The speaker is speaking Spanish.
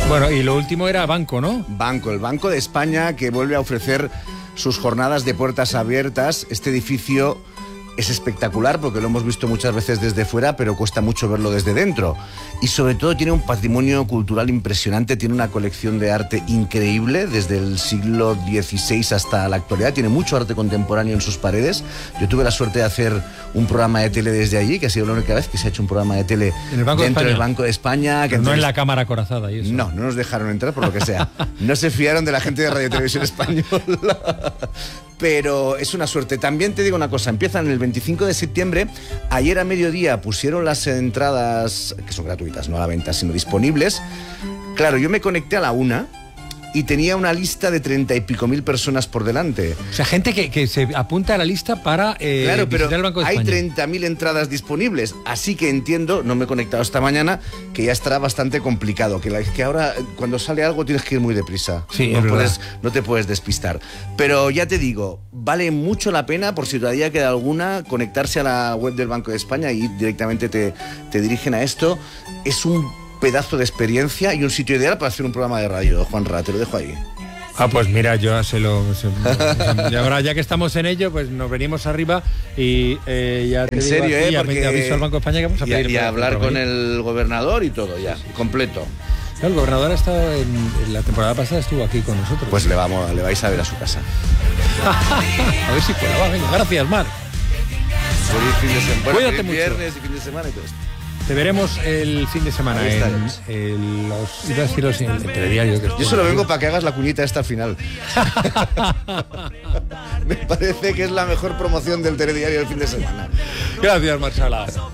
Bueno, y lo último era Banco, ¿no? El Banco de España, que vuelve a ofrecer sus jornadas de puertas abiertas. Este edificio es espectacular porque lo hemos visto muchas veces desde fuera, pero cuesta mucho verlo desde dentro. Y sobre todo tiene un patrimonio cultural impresionante, tiene una colección de arte increíble desde el siglo XVI hasta la actualidad. Tiene mucho arte contemporáneo en sus paredes. Yo tuve la suerte de hacer un programa de tele desde allí, que ha sido la única vez que se ha hecho un programa de tele dentro del Banco de España. Pero no en la cámara acorazada y eso. No nos dejaron entrar por lo que sea. No se fiaron de la gente de Radio Televisión Española. Pero es una suerte. También te digo una cosa, empiezan el 25 de septiembre. Ayer a mediodía pusieron las entradas, que son gratuitas, no a la venta, sino disponibles. Claro, yo me conecté a la 1 y tenía una lista de 30 y pico mil personas por delante. O sea, gente que se apunta a la lista para claro, pero visitar el Banco de España. Hay 30.000 entradas disponibles, así que entiendo, no me he conectado esta mañana, que ya estará bastante complicado, que ahora cuando sale algo tienes que ir muy deprisa. Sí, no te puedes despistar. Pero ya te digo, vale mucho la pena, por si todavía queda alguna, conectarse a la web del Banco de España y directamente te dirigen a esto. Es un pedazo de experiencia y un sitio ideal para hacer un programa de radio, Juanra, te lo dejo ahí. Pues mira, yo y ahora ya que estamos en ello, pues nos venimos arriba y ya te en serio, digo aquí, porque aviso al Banco de España que vamos a pedir y a hablar con el gobernador y todo ya, completo. El gobernador ha estado en la temporada pasada, estuvo aquí con nosotros. Pues le vais a ver a su casa. A ver si puedo. Venga, gracias, Mar. Feliz fin de semana. Cuídate mucho. Viernes y fin de semana y todo esto. Te veremos el fin de semana en los telediario. Yo solo vengo para que hagas la cuñita esta al final. Me parece que es la mejor promoción del telediario del fin de semana. Gracias, Marsala.